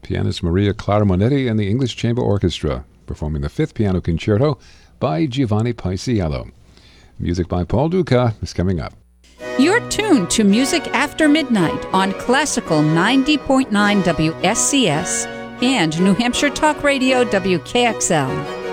Pianist Maria Clara Monetti and the English Chamber Orchestra, performing the Fifth Piano Concerto by Giovanni Paisiello. Music by Paul Duca is coming up. You're tuned to Music After Midnight on Classical 90.9 WSCS and New Hampshire Talk Radio WKXL.